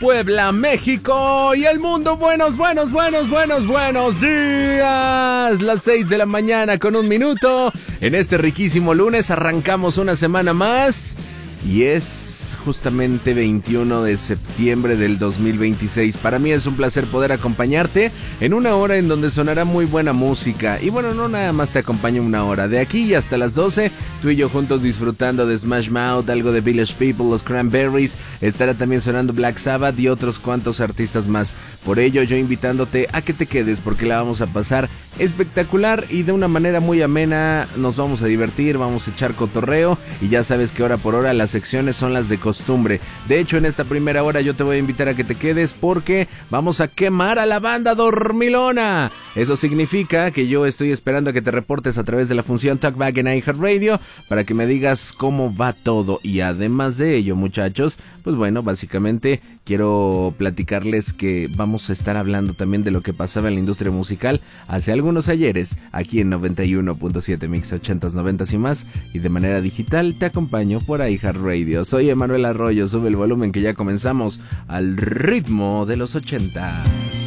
Puebla, México y el mundo. Buenos días. Las 6 de la mañana con 1 minuto. En este riquísimo lunes arrancamos una semana más. Y es justamente 21 de septiembre del 2026. Para mí es un placer poder acompañarte en una hora en donde sonará muy buena música. Y bueno, no nada más te acompaño una hora. De aquí y hasta las 12, tú y yo juntos disfrutando de Smash Mouth, algo de Village People, los Cranberries. Estará también sonando Black Sabbath y otros cuantos artistas más. Por ello, yo invitándote a que te quedes porque la vamos a pasar espectacular y de una manera muy amena. Nos vamos a divertir, vamos a echar cotorreo y ya sabes que hora por hora las secciones son las de costumbre. De hecho, en esta primera hora yo te voy a invitar a que te quedes porque vamos a quemar a la banda dormilona. Eso significa que yo estoy esperando a que te reportes a través de la función Talkback en iHeartRadio para que me digas cómo va todo. Y además de ello, muchachos, pues bueno, básicamente quiero platicarles que vamos a estar hablando también de lo que pasaba en la industria musical hace algunos ayeres, aquí en 91.7 Mix 80s, 90s y más, y de manera digital te acompaño por iHeartRadio. Soy Emanuel Arroyo, sube el volumen que ya comenzamos al ritmo de los 80s.